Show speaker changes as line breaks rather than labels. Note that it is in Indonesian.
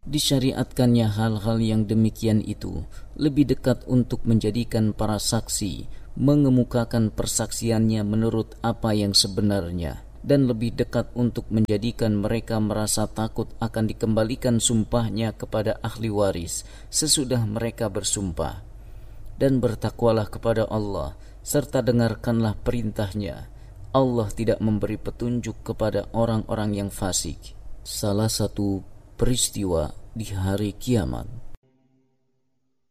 Disyariatkannya hal-hal yang demikian itu lebih dekat untuk menjadikan para saksi mengemukakan persaksiannya menurut apa yang sebenarnya, dan lebih dekat untuk menjadikan mereka merasa takut akan dikembalikan sumpahnya kepada ahli waris sesudah mereka bersumpah. Dan bertakwalah kepada Allah serta dengarkanlah perintahnya. Allah tidak memberi petunjuk kepada orang-orang yang fasik. Salah satu peristiwa di hari kiamat.